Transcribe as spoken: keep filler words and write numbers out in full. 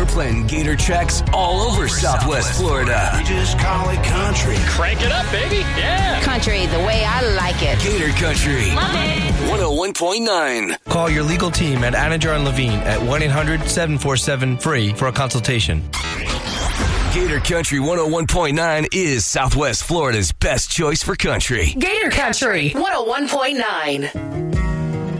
We're playing Gator tracks all over Southwest Florida. We just call it country. Crank it up, baby. Yeah. Country the way I like it. Gator Country. Love it. one oh one point nine. Call your legal team at Anajar and Levine at one eight hundred seven four seven free for a consultation. Gator Country one oh one point nine is Southwest Florida's best choice for country. Gator Country one oh one point nine.